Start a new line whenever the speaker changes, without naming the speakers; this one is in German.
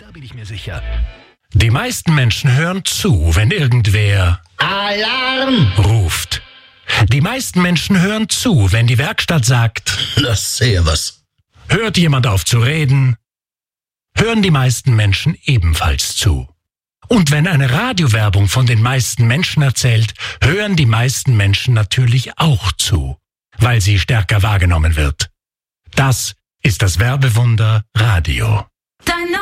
bin ich mir sicher. Die meisten Menschen hören zu, wenn irgendwer
Alarm
ruft. Die meisten Menschen hören zu, wenn die Werkstatt sagt,
das sehe was.
hört jemand auf zu reden, hören die meisten Menschen ebenfalls zu. Und wenn eine Radiowerbung von den meisten Menschen erzählt, hören die meisten Menschen natürlich auch zu, weil sie stärker wahrgenommen wird. Das ist das Werbewunder Radio.